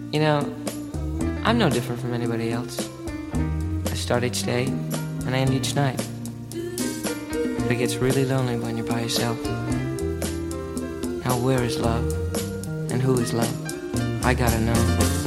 You know, I'm no different from anybody else. I start each day and I end each night. But it gets really lonely when you're by yourself. Now where is love? And who is love? I gotta know.